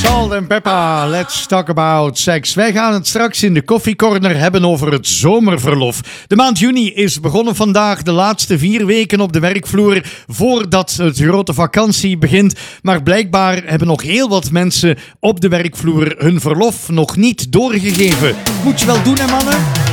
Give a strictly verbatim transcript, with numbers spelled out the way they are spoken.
Salt and Peppa, let's talk about sex. Wij gaan het straks in de koffiecorner hebben over het zomerverlof. De maand juni is begonnen vandaag, de laatste vier weken op de werkvloer voordat het grote vakantie begint. Maar blijkbaar hebben nog heel wat mensen op de werkvloer hun verlof nog niet doorgegeven. Moet je wel doen, hè mannen?